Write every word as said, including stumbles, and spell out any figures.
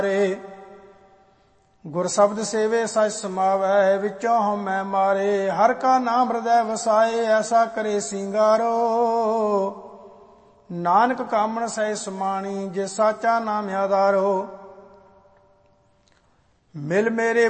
ਗੁਰ ਸ਼ਬਦ ਸੇਵੇ ਸਚ ਸਮਾਵੈ, ਵਿੱਚੋਂ ਹਉਮੈ ਮਾਰੇ। ਹਰ ਕਾ ਨਾਮ ਹਿਰਦੈ ਵਸਾਏ, ਐਸਾ ਕਰੇ ਸਿੰਗਾਰੋ। ਨਾਨਕ ਕਾਮਣ ਸਹਿ ਸਮਾਣੀ, ਜੇ ਸਾਚਾ ਨਾਮ ਆਧਾਰੋ। ਮਿਲ ਮੇਰੇ